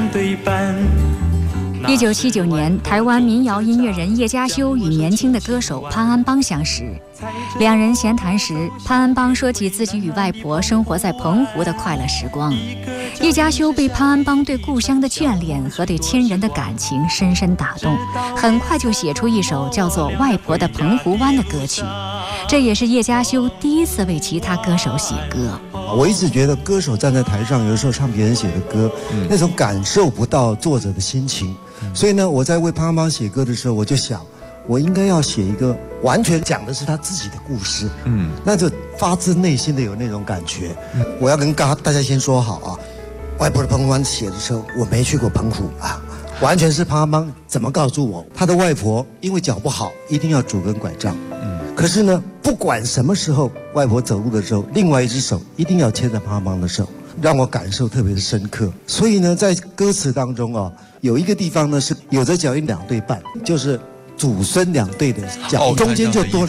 对半。 1979年，台湾民谣音乐人叶家修与年轻的歌手潘安邦相识。两人闲谈时，潘安邦说起自己与外婆生活在澎湖的快乐时光。叶家修被潘安邦对故乡的眷恋和对亲人的感情深深打动，很快就写出一首叫做《外婆的澎湖湾》的歌曲。这也是叶家修第一次为其他歌手写歌。 我一直觉得歌手站在台上，有时候唱别人写的歌，那种感受不到作者的心情。所以呢，我在为潘安邦写歌的时候，我就想，我应该要写一个完全讲的是他自己的故事，那就发自内心的有那种感觉。我要跟大家先说好啊，外婆的澎湖湾写的时候，我没去过澎湖啊，完全是潘安邦怎么告诉我，他的外婆因为脚不好，一定要拄根拐杖。可是呢，不管什么时候外婆走路的时候，另外一只手一定要牵着潘安邦的手，让我感受特别的深刻。所以呢，在歌词当中啊，有一个地方呢是有着脚印2对半，就是祖孙2对的脚印，中间就多